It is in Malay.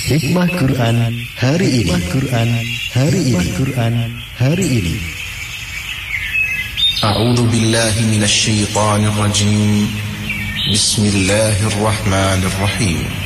Hikmah Quran hari ini. A'udzu billahi minasy syaithanir rajim. Bismillahirrahmanirrahim.